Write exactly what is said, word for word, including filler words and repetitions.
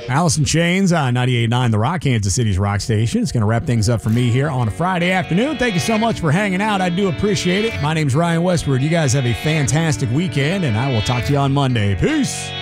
Alice in Chains on ninety-eight point nine The Rock, Kansas City's rock station. It's going to wrap things up for me here on a Friday afternoon. Thank you so much for hanging out. I do appreciate it. My name's Ryan Westward. You guys have a fantastic weekend, and I will talk to you on Monday. Peace.